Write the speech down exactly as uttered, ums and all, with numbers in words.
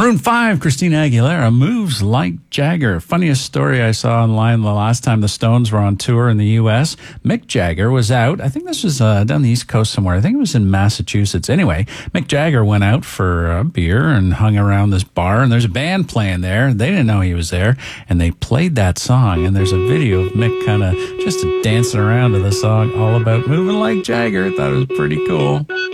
Maroon five, Christina Aguilera, Moves Like Jagger. Funniest story I saw online the last time the Stones were on tour in the U S. Mick Jagger was out. I think this was uh, down the East Coast somewhere. I think it was in Massachusetts. Anyway, Mick Jagger went out for a beer and hung around this bar, and there's a band playing there. They didn't know he was there, and they played that song, and there's a video of Mick kind of just dancing around to the song all about moving like Jagger. I thought it was pretty cool.